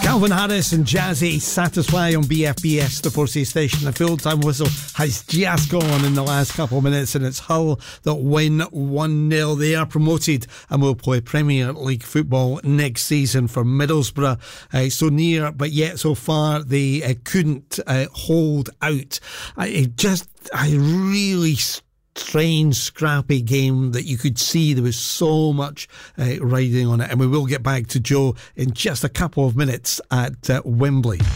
Calvin Harris and Jazzy Satisfy on BFBS, the Forsay station. The full-time whistle has just gone in the last couple of minutes, and it's Hull that win 1-0. They are promoted and will play Premier League football next season for Middlesbrough. So near, but yet so far they couldn't hold out. A really strange, scrappy game that you could see there was so much riding on it. And we will get back to Joe in just a couple of minutes at Wembley.